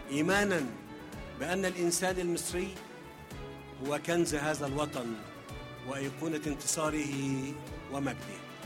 إيمانا بأن الإنسان المصري هو كنز هذا الوطن وأيقونة انتصاره ومجده.